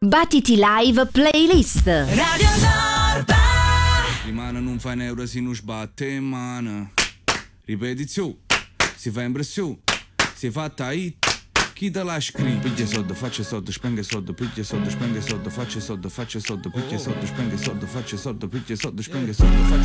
Battiti Live Playlist. Radio Nord. Rimane non fa un euro si non sbatte in mano. Ripetizione, si fa impressione, si è fatta hit. Chi te la scrive? Piglia soldi, faccia soldi, spenge soldi, piglia soldi, spenge soldi, faccia soldi, piglia soldi, spenge soldi, faccia soldi, piglia soldi, spenge soldi, faccia